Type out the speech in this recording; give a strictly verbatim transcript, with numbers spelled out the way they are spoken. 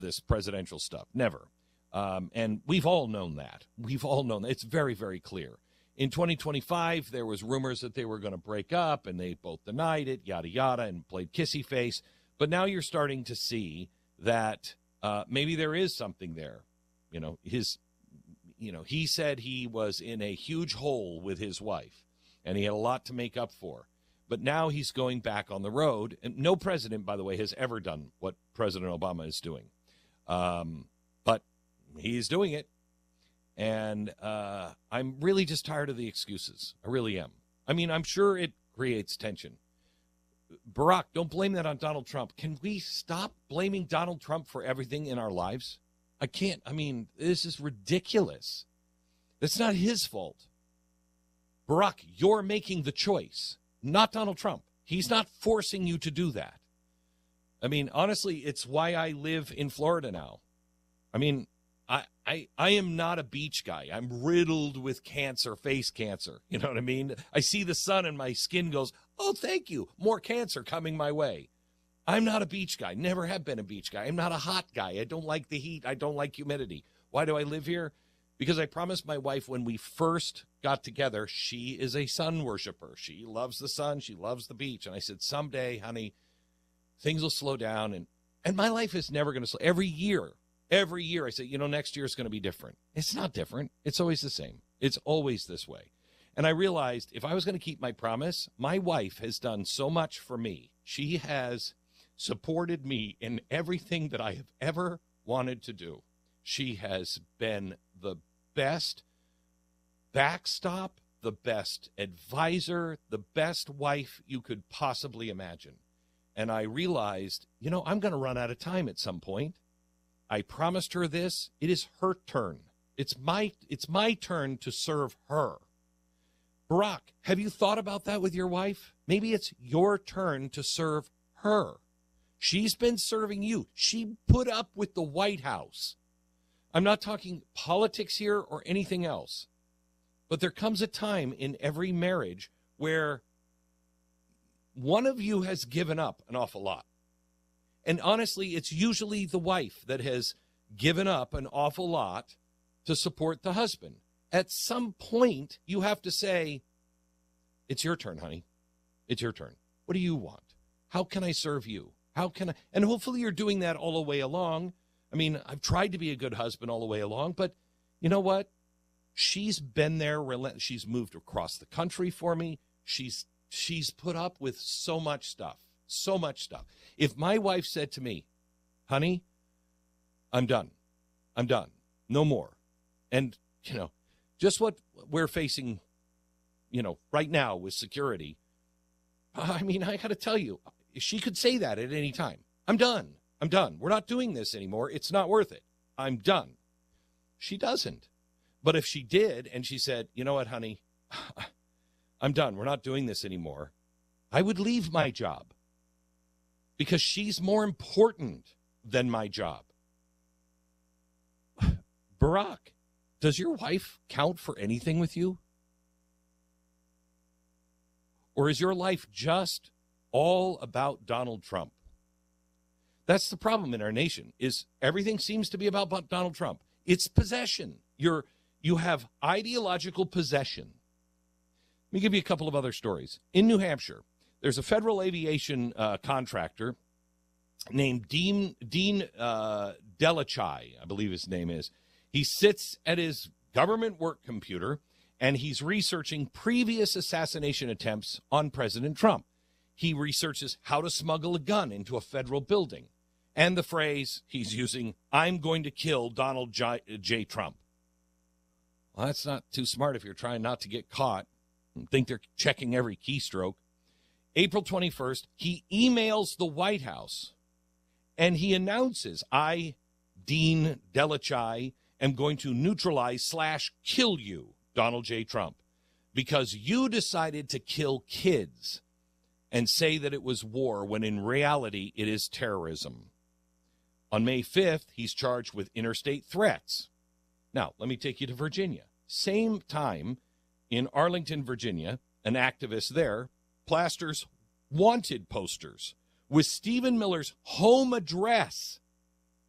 this presidential stuff. Never. Um, and we've all known that. We've all known that. It's very, very clear. In twenty twenty-five, there was rumors that they were going to break up, and they both denied it, yada, yada, and played kissy face. But now you're starting to see that uh, maybe there is something there. You know, his, you know, he said he was in a huge hole with his wife, and he had a lot to make up for. But now he's going back on the road. And no president, by the way, has ever done what President Obama is doing. Um, but he's doing it. And uh, I'm really just tired of the excuses. I really am. I mean, I'm sure it creates tension. Barack, don't blame that on Donald Trump. Can we stop blaming Donald Trump for everything in our lives? I can't. I mean, this is ridiculous. It's not his fault. Barack, you're making the choice, not Donald Trump. He's not forcing you to do that. I mean, honestly, it's why I live in Florida now. I mean, I, I I am not a beach guy. I'm riddled with cancer, face cancer. You know what I mean? I see the sun and my skin goes, oh, thank you. More cancer coming my way. I'm not a beach guy. Never have been a beach guy. I'm not a hot guy. I don't like the heat. I don't like humidity. Why do I live here? Because I promised my wife when we first got together, she is a sun worshiper. She loves the sun. She loves the beach. And I said, someday, honey, things will slow down. And, and my life is never going to slow. Every year. Every year I say, you know, next year is going to be different. It's not different. It's always the same. It's always this way. And I realized if I was going to keep my promise, my wife has done so much for me. She has supported me in everything that I have ever wanted to do. She has been the best backstop, the best advisor, the best wife you could possibly imagine. And I realized, you know, I'm going to run out of time at some point. I promised her this. It is her turn. It's my it's my turn to serve her. Barack, have you thought about that with your wife? Maybe it's your turn to serve her. She's been serving you. She put up with the White House. I'm not talking politics here or anything else. But there comes a time in every marriage where one of you has given up an awful lot. And honestly, it's usually the wife that has given up an awful lot to support the husband. At some point, you have to say, it's your turn, honey. It's your turn. What do you want? How can I serve you? How can I? And hopefully you're doing that all the way along. I mean, I've tried to be a good husband all the way along, but you know what? She's been there. She's moved across the country for me. She's she's put up with so much stuff. So much stuff. If my wife said to me, honey, I'm done. I'm done. No more. And, you know, just what we're facing, you know, right now with security. I mean, I got to tell you, she could say that at any time. I'm done. I'm done. We're not doing this anymore. It's not worth it. I'm done. She doesn't. But if she did and she said, you know what, honey, I'm done. We're not doing this anymore. I would leave my job. Because she's more important than my job. Barack, does your wife count for anything with you? Or is your life just all about Donald Trump? That's the problem in our nation, is everything seems to be about Donald Trump. It's possession. You're, you have ideological possession. Let me give you a couple of other stories. In New Hampshire, there's a federal aviation uh, contractor named Dean, Dean uh, Delachai, I believe his name is. He sits at his government work computer, and he's researching previous assassination attempts on President Trump. He researches how to smuggle a gun into a federal building. And the phrase he's using, I'm going to kill Donald J. J. Trump. Well, that's not too smart if you're trying not to get caught and think they're checking every keystroke. April twenty-first, he emails the White House, and he announces, I, Dean Delachai, am going to neutralize slash kill you, Donald J. Trump, because you decided to kill kids and say that it was war when in reality it is terrorism. On May fifth, he's charged with interstate threats. Now, let me take you to Virginia. Same time in Arlington, Virginia, an activist there plasters wanted posters with Stephen Miller's home address